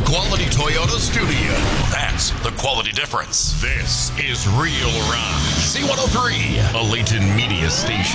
quality Toyota studio. That's the quality difference. This is Real Rock. C103, a Layton Media station.